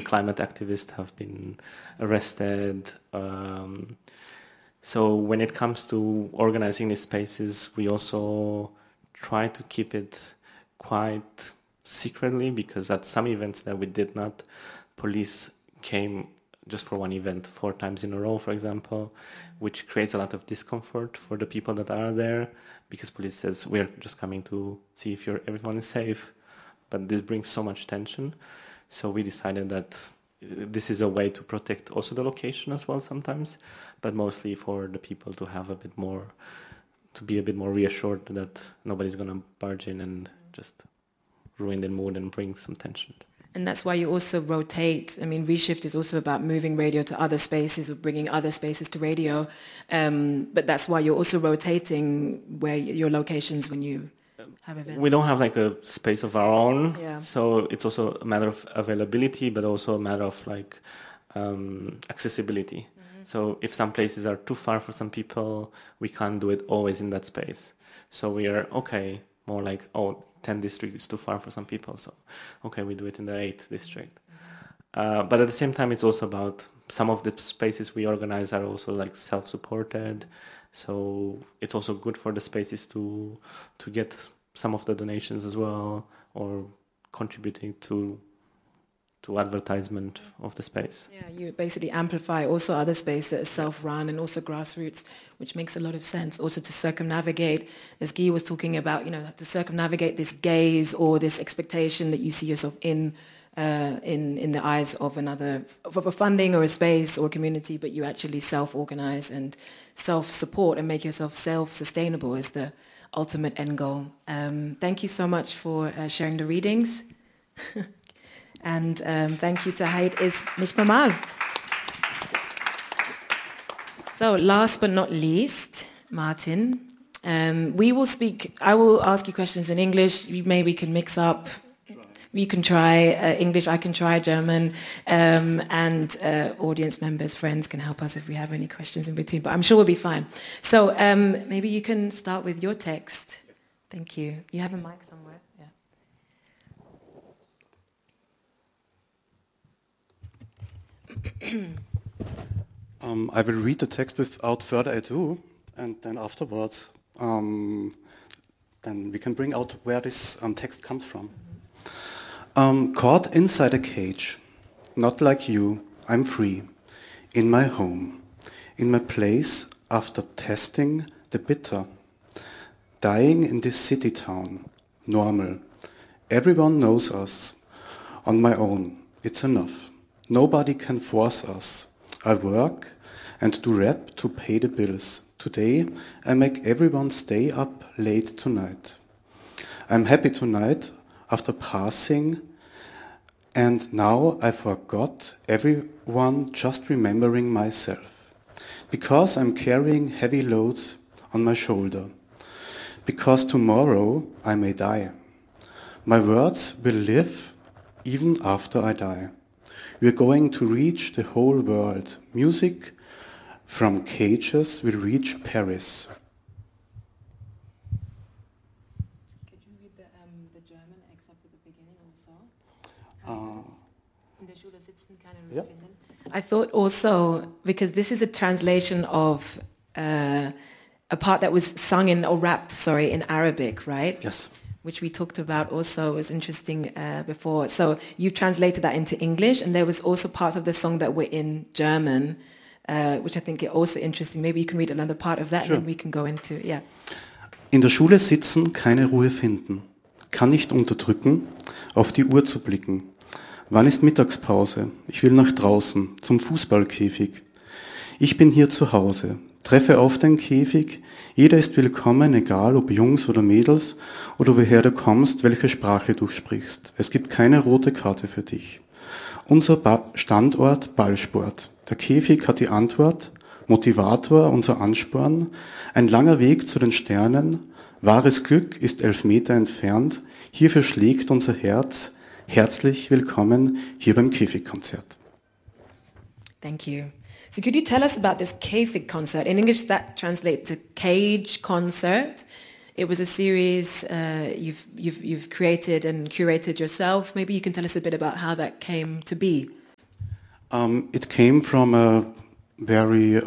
climate activists have been arrested. So when it comes to organizing these spaces, we also try to keep it quite secretly, because at some events that we did not, police came just for one event 4 times in a row, for example, which creates a lot of discomfort for the people that are there, because police says, we're just coming to see if everyone is safe. But this brings so much tension. So we decided that this is a way to protect also the location as well sometimes, but mostly for the people to have a bit more, to be a bit more reassured that nobody's going to barge in and just ruin their mood and bring some tension. And that's why you also rotate. I mean, Reshift is also about moving radio to other spaces or bringing other spaces to radio. But that's why you're also rotating where your locations when you have events. We don't have like a space of our own. Yeah. So it's also a matter of availability, but also a matter of like accessibility. Mm-hmm. So if some places are too far for some people, we can't do it always in that space. So we are more like, 10 district is too far for some people, so we do it in the 8th district. Mm-hmm. But at the same time, it's also about some of the spaces we organize are also like self-supported, so it's also good for the spaces to get some of the donations as well, or contributing to advertisement of the space. Yeah, you basically amplify also other space that is self-run and also grassroots, which makes a lot of sense. Also to circumnavigate, as Guy was talking about, to circumnavigate this gaze or this expectation that you see yourself in the eyes of of a funding or a space or a community, but you actually self-organize and self-support and make yourself self-sustainable is the ultimate end goal. Thank you so much for sharing the readings. And thank you to Heid is nicht normal. So last but not least, Martin, I will ask you questions in English. Maybe we can mix up. You can try English, I can try German, and audience members, friends can help us if we have any questions in between, but I'm sure we'll be fine. So maybe you can start with your text. Thank you. You have a mic somewhere? Yeah. I will read the text without further ado, and then afterwards, then we can bring out where this text comes from. Caught inside a cage, not like you, I'm free, in my home, in my place after testing the bitter, dying in this city town, normal, everyone knows us, on my own, it's enough. Nobody can force us. I work and do rap to pay the bills. Today I make everyone stay up late tonight. I'm happy tonight after passing, and now I forgot everyone, just remembering myself. Because I'm carrying heavy loads on my shoulder. Because tomorrow I may die. My words will live even after I die. We're going to reach the whole world. Music from cages will reach Paris. Could you read the German except at the beginning also? In der Schule sitzen keine Ruhe finden. I thought also, because this is a translation of a part that was sung or rapped, in Arabic, right? Yes. Which we talked about also, was interesting before. So you translated that into English, and there was also part of the song that were in German, which I think is also interesting. Maybe you can read another part of that, sure. And then we can go into, yeah. In der Schule sitzen, keine Ruhe finden. Kann nicht unterdrücken, auf die Uhr zu blicken. Wann ist Mittagspause? Ich will nach draußen, zum Fußballkäfig. Ich bin hier zu Hause. Treffe auf den Käfig, jeder ist willkommen, egal ob Jungs oder Mädels oder woher du kommst, welche Sprache du sprichst. Es gibt keine rote Karte für dich. Unser Standort Ballsport. Der Käfig hat die Antwort, Motivator, unser Ansporn, ein langer Weg zu den Sternen, wahres Glück ist 11 Meter entfernt, hierfür schlägt unser Herz, herzlich willkommen hier beim Käfigkonzert. Thank you. So could you tell us about this Käfig concert? In English that translates to Cage Concert. It was a series you've created and curated yourself. Maybe you can tell us a bit about how that came to be. It came from a very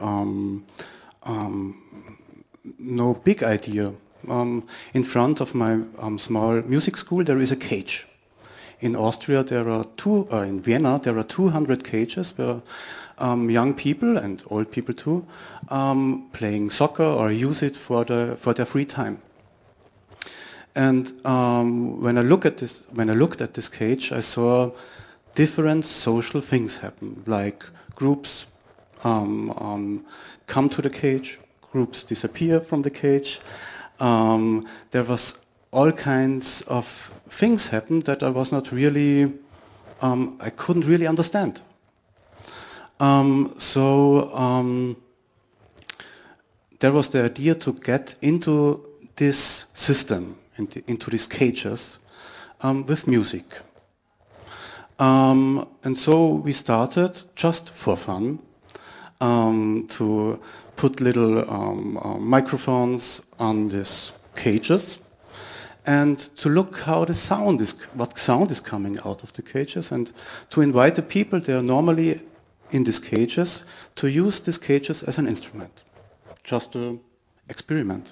no big idea. In front of my small music school, there is a cage. In Austria, in Vienna, there are 200 cages where young people and old people too playing soccer or use it for their free time. And when I looked at this cage, I saw different social things happen, like groups come to the cage, groups disappear from the cage. There was all kinds of things happen that I was not really, I couldn't really understand. So there was the idea to get into this system, into these cages, with music. And so we started just for fun to put little microphones on these cages and to look what sound is coming out of the cages, and to invite the people that are normally in these cages to use these cages as an instrument, just to experiment.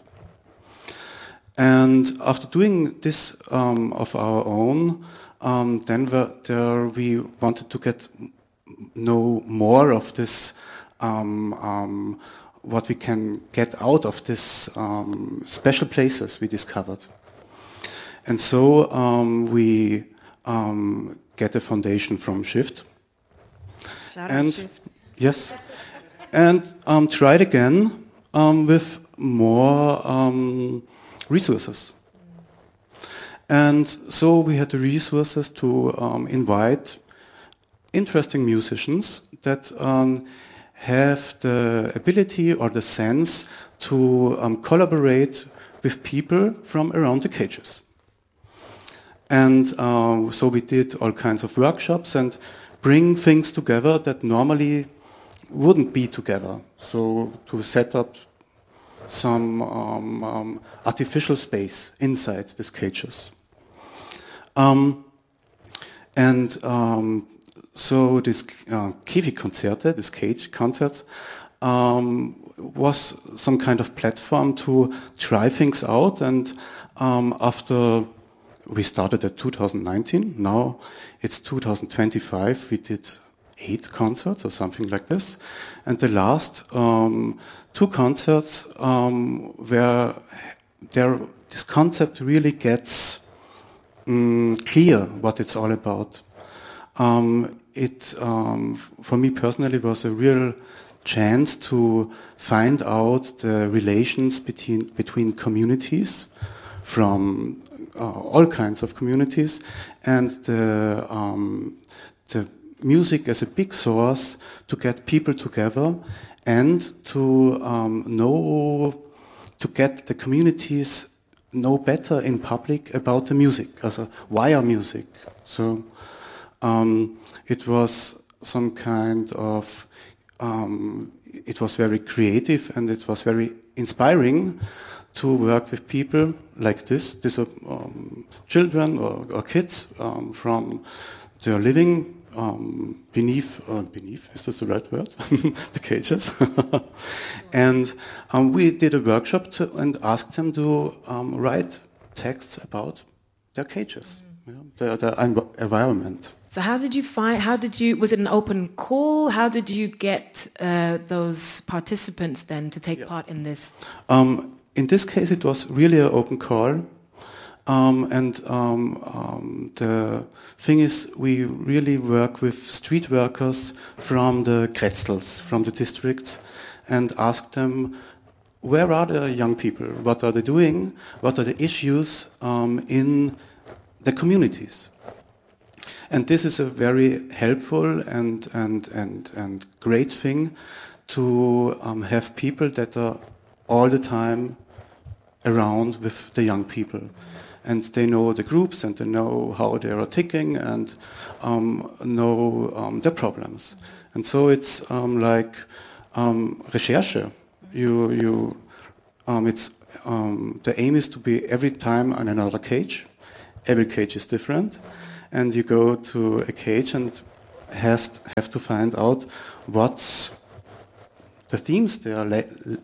And after doing this of our own, then we wanted to know more of this, what we can get out of this special places we discovered. And so we get a foundation from Shift. Shift. Yes. And tried again with more resources. And so we had the resources to invite interesting musicians that have the ability or the sense to collaborate with people from around the cages. And so we did all kinds of workshops and bring things together that normally wouldn't be together. So to set up some artificial space inside these cages. So this Käfigkonzerte, this cage concerts, was some kind of platform to try things out. And after we started at 2019, now it's 2025, we did 8 concerts or something like this. And the last 2 concerts where this concept really gets clear what it's all about. For me personally, was a real chance to find out the relations between communities, from all kinds of communities, and the music as a big source to get people together and to get the communities know better in public about the music, also why music. So it was some kind of, it was very creative and it was very inspiring to work with people like this. These are children or kids from, they are living beneath, is this the right word? The cages. And we did a workshop and asked them to write texts about their cages, their environment. So was it an open call? How did you get those participants then to take part in this? In this case, it was really an open call. The thing is, we really work with street workers from the Kretzels, from the districts, and ask them, where are the young people? What are they doing? What are the issues in the communities? And this is a very helpful and great thing to have people that are all the time around with the young people. And they know the groups and they know how they are ticking and know their problems. And so it's like Recherche. The aim is to be every time on another cage. Every cage is different. And you go to a cage and have to find out what's the themes they are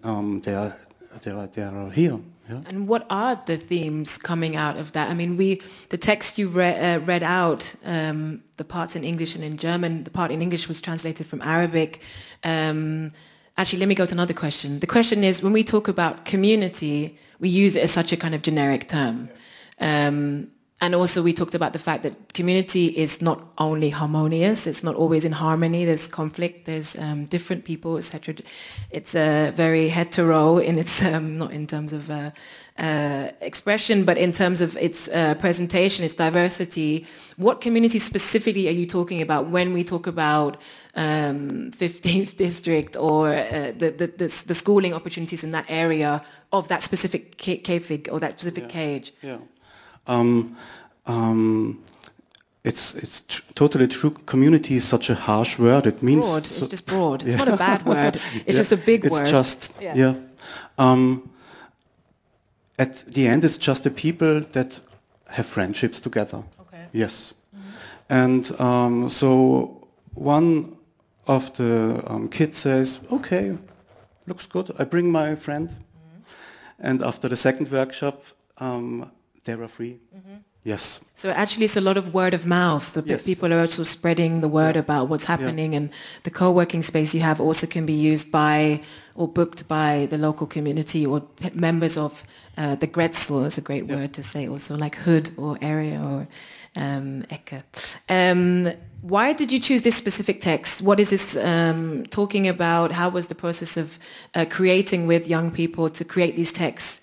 here. Yeah. And what are the themes coming out of that? I mean, the text you read out, the parts in English and in German, the part in English was translated from Arabic. Actually, let me go to another question. The question is, when we talk about community, we use it as such a kind of generic term. And also we talked about the fact that community is not only harmonious, it's not always in harmony, there's conflict, there's different people, etc. It's very hetero in its, not in terms of expression, but in terms of its presentation, its diversity. What community specifically are you talking about when we talk about 15th district or the schooling opportunities in that area of that specific KFIG or that specific cage? Yeah. It's totally true. Community is such a harsh word. It means broad. It's just broad. It's not a bad word. It's just a big word. It's just at the end, it's just the people that have friendships together. Okay. Yes, and so one of the kids says, "Okay, looks good. I bring my friend," and after the second workshop. They were free. Yes. So actually it's a lot of word of mouth. People are also spreading the word about what's happening, and the co-working space you have also can be used by or booked by the local community or members of the Grätzl is a great word to say also, like hood or area or Ecke. Why did you choose this specific text? What is this talking about? How was the process of creating with young people to create these texts?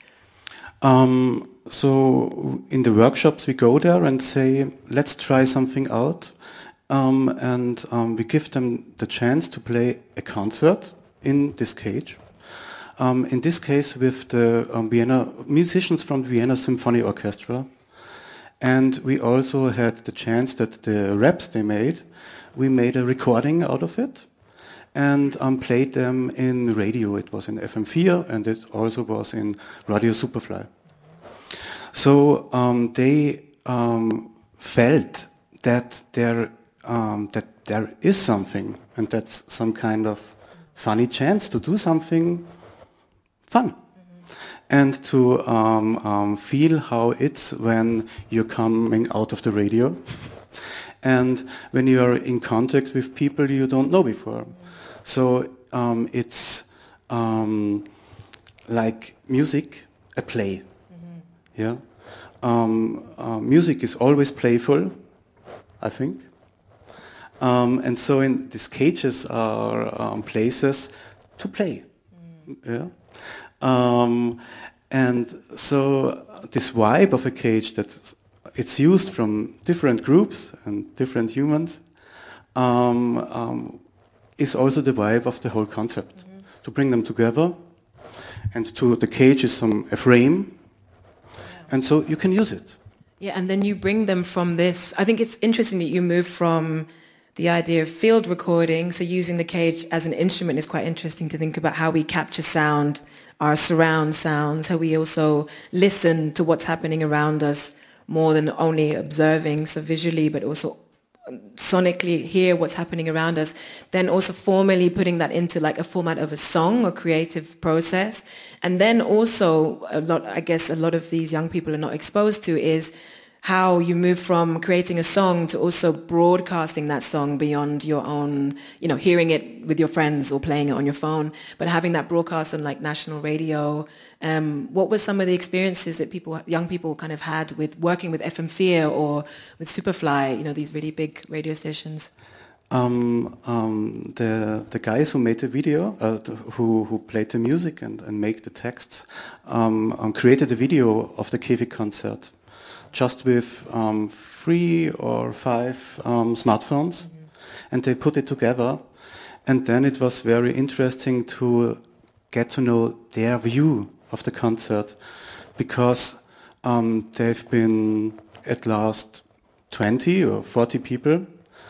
So in the workshops we go there and say, let's try something out, and we give them the chance to play a concert in this cage. In this case with the Vienna musicians from the Vienna Symphony Orchestra, and we also had the chance that the raps they made, we made a recording out of it and played them in radio. It was in FM4 and it also was in Radio Superfly. So they felt that there is something, and that's some kind of funny chance to do something fun, and to feel how it's when you're coming out of the radio, and when you are in contact with people you don't know before. So it's like music, a play. Yeah, music is always playful, I think, and so in these cages are places to play. Yeah, and so this vibe of a cage that it's used from different groups and different humans is also the vibe of the whole concept. To bring them together, and to the cage is a frame. And so you can use it. Yeah, and then you bring them from this. I think it's interesting that you move from the idea of field recording, so using the cage as an instrument is quite interesting to think about how we capture sound, our surround sounds, how we also listen to what's happening around us more than only observing, so visually, but also sonically hear what's happening around us, then also formally putting that into like a format of a song or creative process. And then also a lot of these young people are not exposed to is how you move from creating a song to also broadcasting that song beyond your own, hearing it with your friends or playing it on your phone, but having that broadcast on like national radio. What were some of the experiences that young people kind of had with working with FM4 or with Superfly, these really big radio stations? The guys who made the video, who played the music and made the texts, created a video of the KFIG concert. Just with 3 or 5 smartphones, and they put it together, and then it was very interesting to get to know their view of the concert, because they've been at last 20 or 40 people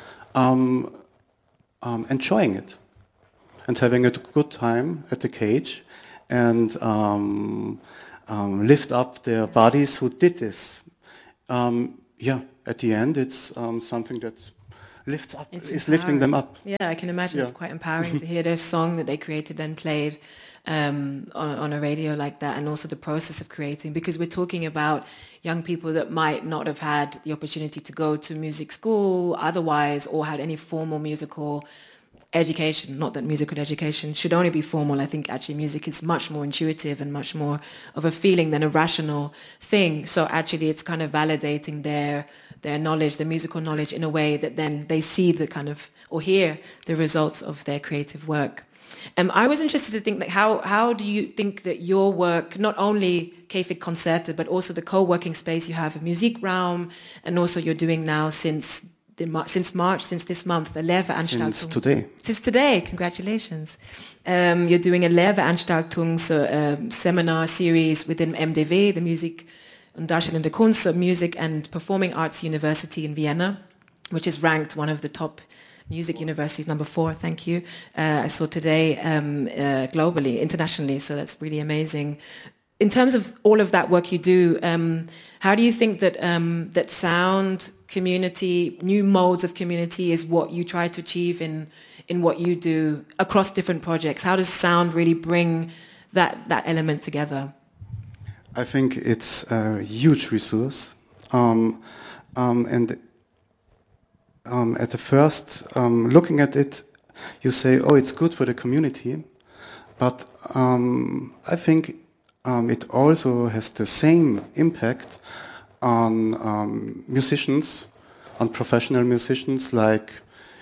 enjoying it and having a good time at the cage, and lift up their bodies who did this. At the end, it's something that lifts up, It's is lifting them up. Yeah, I can imagine Yeah. it's quite empowering to hear their song that they created then played on a radio like that, and also the process of creating, because we're talking about young people that might not have had the opportunity to go to music school otherwise, or had any formal musical education. Not that musical education should only be formal. I think actually music is much more intuitive and much more of a feeling than a rational thing. So actually it's kind of validating their knowledge, their musical knowledge, in a way that then they see the kind of, or hear the results of their creative work. I was interested to think, like, how do you think that your work, not only Kefik Concerten, but also the co-working space you have, Musikraum, and also you're doing now since March, since this month, the Lehrveranstaltung. Since today. Since today, congratulations. You're doing a Lehrveranstaltung, so seminar series within MDW, the Musik- und Darstellende Kunst, so Music and Performing Arts University in Vienna, which is ranked one of the top music universities, number 4, thank you. I saw today globally, internationally, so that's really amazing. In terms of all of that work you do, how do you think that that sound, community, new modes of community is what you try to achieve in what you do across different projects? How does sound really bring that element together? I think it's a huge resource. At the first looking at it, you say, oh, it's good for the community. But I think it also has the same impact on musicians, on professional musicians like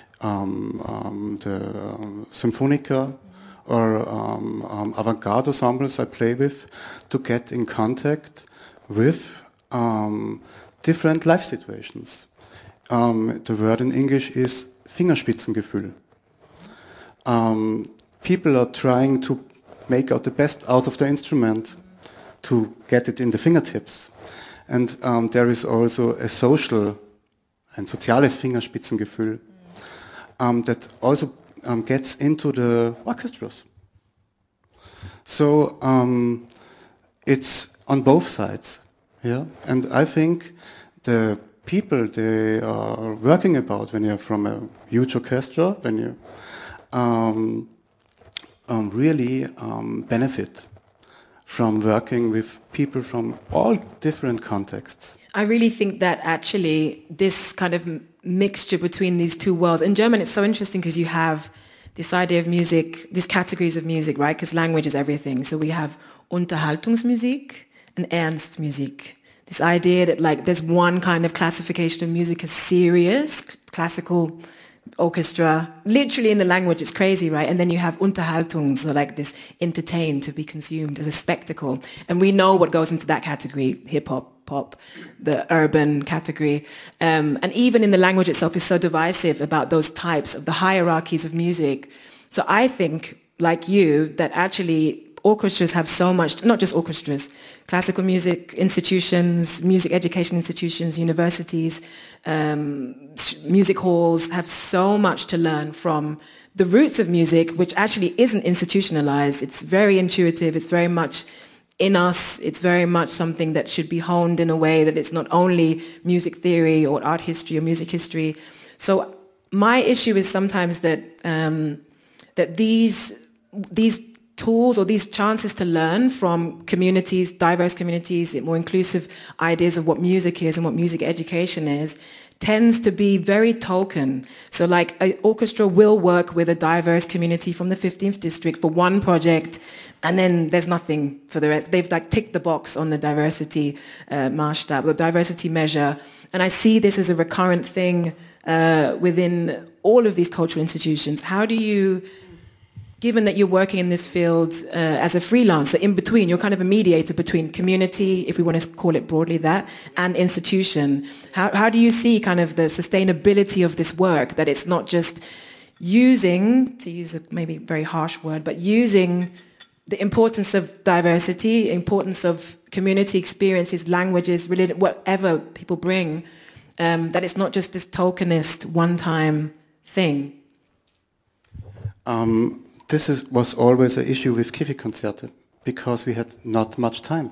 the Symphonica or avant-garde ensembles I play with, to get in contact with different life situations. The word in English is Fingerspitzengefühl. People are trying to make out the best out of the instrument to get it in the fingertips. And there is also a ein soziales Fingerspitzengefühl that also gets into the orchestras. So it's on both sides, yeah. And I think the people they are working about, when you're from a huge orchestra, when you really benefit from working with people from all different contexts. I really think that actually this kind of mixture between these two worlds, in German it's so interesting because you have this idea of music, these categories of music, right? Because language is everything. So we have Unterhaltungsmusik and Ernstmusik. This idea that like there's one kind of classification of music as serious, classical orchestra, literally in the language it's crazy, right? And then you have Unterhaltung, so like this entertain, to be consumed as a spectacle. And we know what goes into that category, hip-hop, pop, the urban category. And even in the language itself is so divisive about those types of the hierarchies of music. So I think, like you, that actually orchestras have so much, not just orchestras, classical music institutions, music education institutions, universities, music halls have so much to learn from the roots of music, which actually isn't institutionalized. It's very intuitive. It's very much in us. It's very much something that should be honed in a way that it's not only music theory or art history or music history. So my issue is sometimes that that these tools or these chances to learn from communities, diverse communities, more inclusive ideas of what music is and what music education is, tends to be very token. So like an orchestra will work with a diverse community from the 15th district for one project, and then there's nothing for the rest. They've like ticked the box on the diversity Maßstab, the diversity measure. And I see this as a recurrent thing within all of these cultural institutions. How do you, given that you're working in this field as a freelancer, in between, you're kind of a mediator between community, if we want to call it broadly that, and institution. How do you see kind of the sustainability of this work, that it's not just using, to use a maybe very harsh word, but using the importance of diversity, importance of community experiences, languages, religion, whatever people bring, that it's not just this tokenist, one-time thing? This was always an issue with Kefik Concerten, because we had not much time.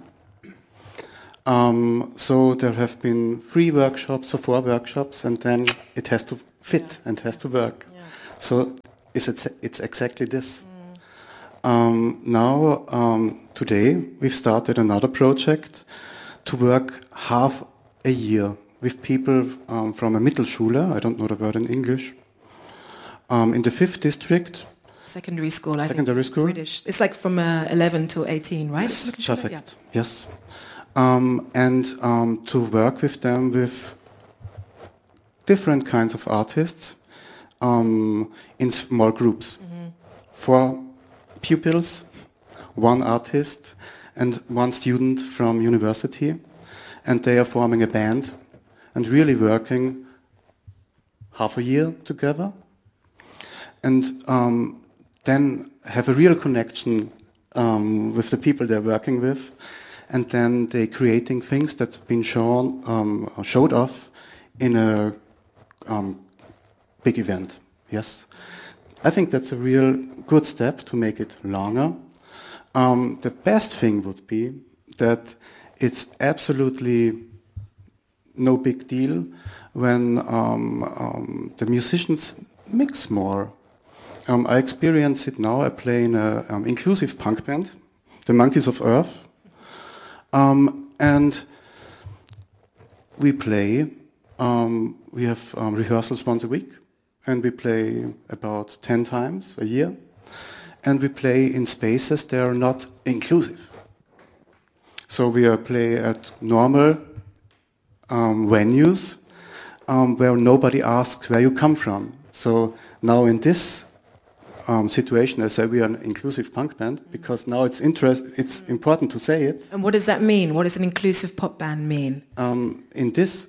So there have been 3 workshops or 4 workshops, and then it has to fit and has to work. Yeah. So it's exactly this. Now, today, we've started another project to work half a year with people from a Mittelschule, I don't know the word in English, in the 5th district. Secondary school, I Secondary think. school. British. It's like from 11 to 18, right? Yes, Mittelschule? perfect. Yes. And to work with them with different kinds of artists in small groups. 4 pupils, 1 artist, and 1 student from university. And they are forming a band and really working half a year together. And then have a real connection with the people they're working with. And then they're creating things that's been showed off in a big event. Yes. I think that's a real good step to make it longer. The best thing would be that it's absolutely no big deal when the musicians mix more. I experience it now. I play in an inclusive punk band, the Monkeys of Earth. And we play, we have rehearsals once a week, and we play about 10 times a year. And we play in spaces that are not inclusive. So we play at normal venues where nobody asks where you come from. So now in this situation, I say we are an inclusive punk band because now it's important to say it. And what does that mean? What does an inclusive pop band mean? In this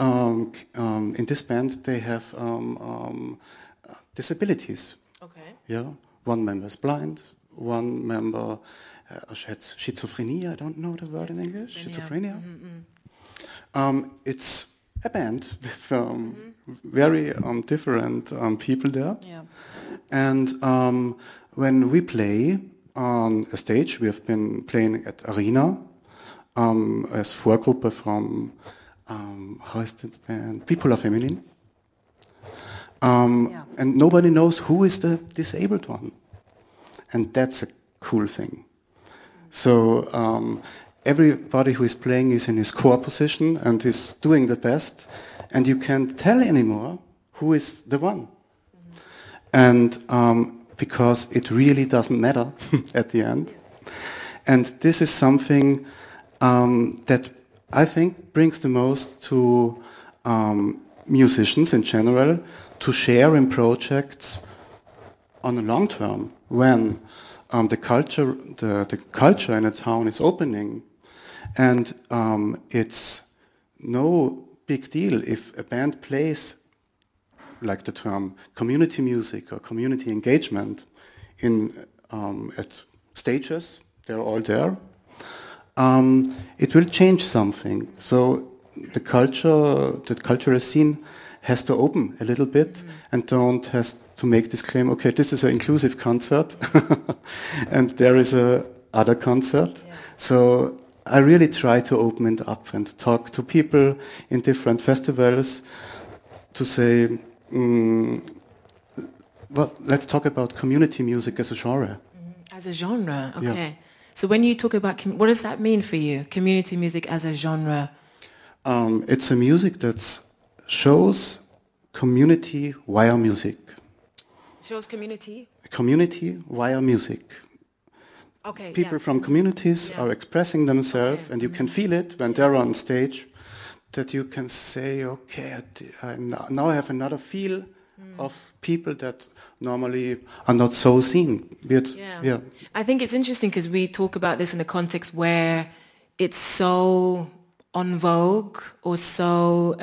band, they have disabilities. Okay. Yeah, 1 member is blind, 1 member has schizophrenia. I don't know the word in English. Schizophrenia. It's a band with very different people there. Yeah. And when we play on a stage, we have been playing at Arena as Vorgruppe from, how is the band? People Are Feminine. And nobody knows who is the disabled one. And that's a cool thing. So everybody who is playing is in his core position and is doing the best. And you can't tell anymore who is the one. And because it really doesn't matter at the end. And this is something that I think brings the most to musicians in general to share in projects on the long term when the culture in a town is opening. And it's no big deal if a band plays, like the term community music or community engagement at stages, they're all there. It will change something. So the cultural scene has to open a little bit and don't has to make this claim, okay, this is an inclusive concert and there is a other concert. Yeah. So I really try to open it up and talk to people in different festivals to say, well, let's talk about community music as a genre. As a genre, okay. Yeah. So when you talk about, what does that mean for you, community music as a genre? It's a music that shows community via music. Shows community? Community via music. Okay. People from communities are expressing themselves, and you can feel it when they're on stage, that you can say, okay, now I have another feel of people that normally are not so seen. I think it's interesting because we talk about this in a context where it's so en vogue or so...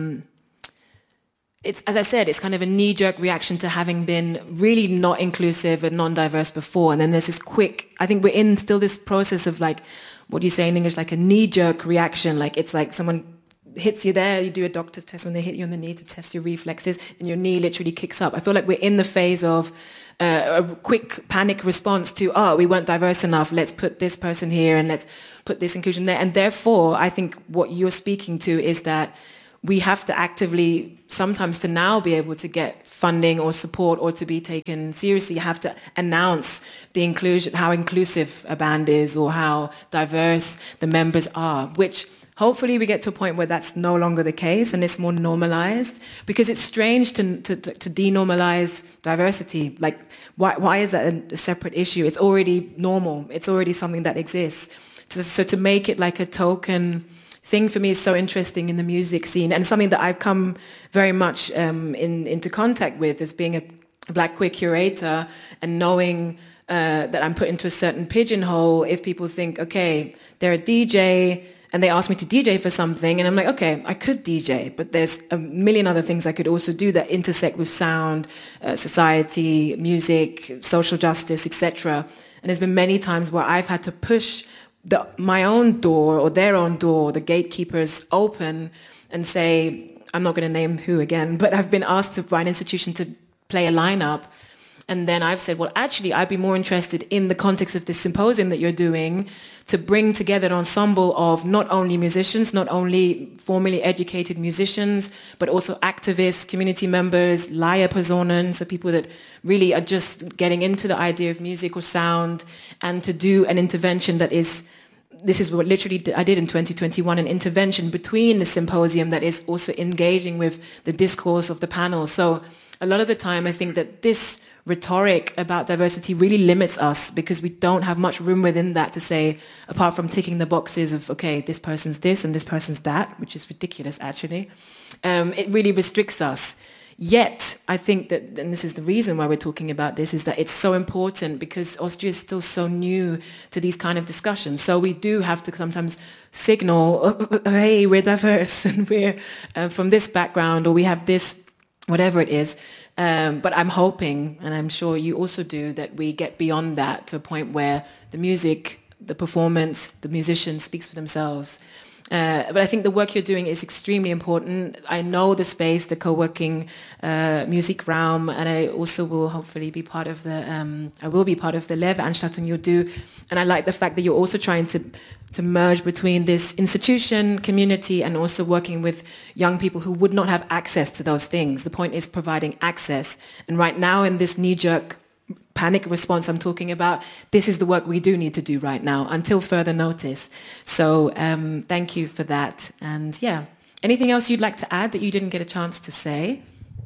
it's, as I said, it's kind of a knee-jerk reaction to having been really not inclusive and non-diverse before. And then there's this quick, I think we're in still this process of like, what do you say in English, like a knee-jerk reaction. Like it's like someone hits you there, you do a doctor's test when they hit you on the knee to test your reflexes, and your knee literally kicks up. I feel like we're in the phase of a quick panic response to, we weren't diverse enough, let's put this person here and let's put this inclusion there. And therefore, I think what you're speaking to is that we have to actively, sometimes to now be able to get funding or support or to be taken seriously, you have to announce the inclusion, how inclusive a band is or how diverse the members are, which hopefully we get to a point where that's no longer the case and it's more normalized, because it's strange to denormalize diversity. Like, why is that a separate issue? It's already normal. It's already something that exists. So to make it like a token thing for me is so interesting in the music scene, and something that I've come very much into contact with as being a Black queer curator, and knowing that I'm put into a certain pigeonhole if people think, okay, they're a DJ and they ask me to DJ for something, and I'm like, okay, I could DJ, but there's a million other things I could also do that intersect with sound, society, music, social justice, etc. And there's been many times where I've had to push my own door or their own door, the gatekeepers, open and say, I'm not going to name who again, but I've been asked by an institution to play a lineup. And then I've said, well, actually, I'd be more interested in the context of this symposium that you're doing to bring together an ensemble of not only musicians, not only formally educated musicians, but also activists, community members, Lehrpersonen, so people that really are just getting into the idea of music or sound, and to do an intervention that is, this is what literally I did in 2021, an intervention between the symposium that is also engaging with the discourse of the panel. So a lot of the time I think that this rhetoric about diversity really limits us, because we don't have much room within that to say, apart from ticking the boxes of, okay, this person's this and this person's that, which is ridiculous actually. It really restricts us. Yet, I think that, and this is the reason why we're talking about this, is that it's so important because Austria is still so new to these kind of discussions. So we do have to sometimes signal, hey, we're diverse and we're from this background, or we have this, whatever it is. But I'm hoping, and I'm sure you also do, that we get beyond that to a point where the music, the performance, the musician speaks for themselves. But I think the work you're doing is extremely important. I know the space, the co-working music realm, and I also will hopefully be part of the, I will be part of the Lehrveranstaltung you do. And I like the fact that you're also trying to merge between this institution, community, and also working with young people who would not have access to those things. The point is providing access. And right now in this knee-jerk panic response I'm talking about, this is the work we do need to do right now until further notice. So thank you for that. And yeah, anything else you'd like to add that you didn't get a chance to say?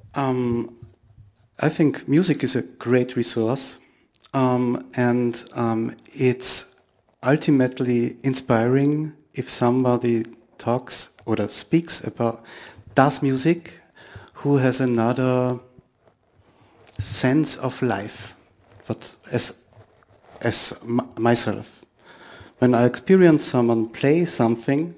I think music is a great resource, and it's ultimately inspiring if somebody talks or speaks about does music, who has another sense of life, but as myself. When I experience someone play something,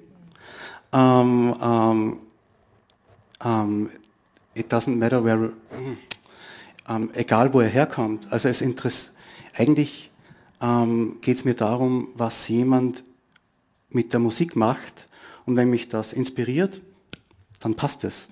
it doesn't matter where, egal wo herkommt. Also eigentlich geht es mir darum, was jemand mit der Musik macht, und wenn mich das inspiriert, dann passt es.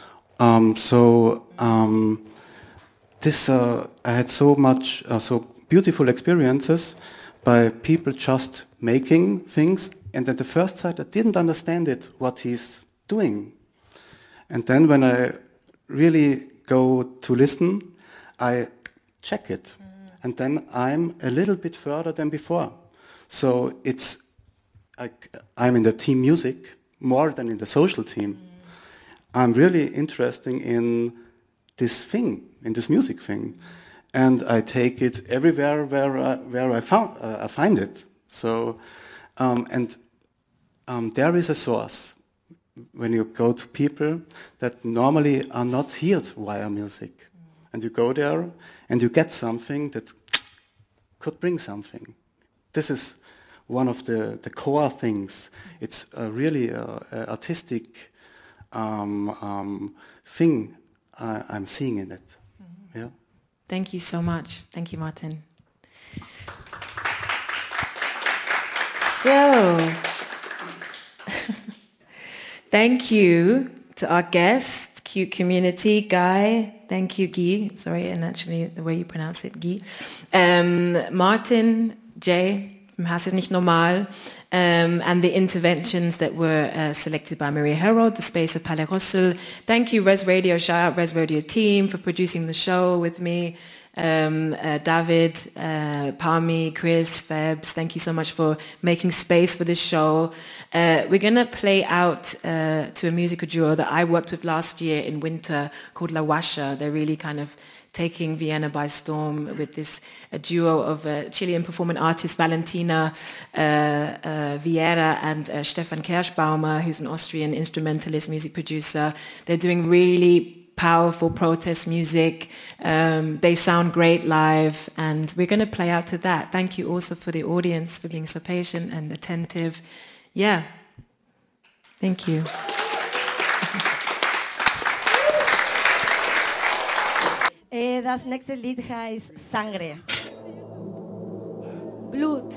I had so much, so beautiful experiences by people just making things, and at the first sight I didn't understand it, what he's doing. And then when I really go to listen, I check it. And then I'm a little bit further than before. So it's, I'm in the team music more than in the social team. I'm really interested in this thing, in this music thing. And I take it everywhere where I find it. So, there is a source when you go to people that normally are not heard via music. And you go there and you get something that could bring something. This is one of the core things. It's a really artistic thing I'm seeing in it. Yeah. Thank you so much. Thank you, Martin. So, thank you to our guest, Cute Community, Guy. Thank you, Guy. Sorry, and actually the way you pronounce it, Guy. Martin, Jay from Hass ist nicht normal. and the interventions that were selected by Maria Herold, the space of Palais Rossel. Thank you, Res Radio, shout out Res Radio team for producing the show with me. David, Parmi, Chris, Febs, thank you so much for making space for this show. We're going to play out to a musical duo that I worked with last year in winter called La Washa. They're really kind of taking Vienna by storm with this duo of Chilean performing artists Valentina Vieira and Stefan Kerschbaumer, who's an Austrian instrumentalist, music producer. They're doing really powerful protest music. They sound great live, and we're going to play out to that. Thank you also for the audience for being so patient and attentive. Yeah. Thank you. Das nächste Lied heißt Sangre. Blut.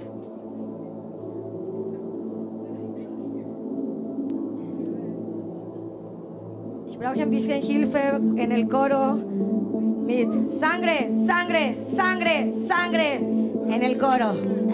Ich brauche ein bisschen Hilfe en el coro mit Sangre, Sangre, Sangre, Sangre en el coro.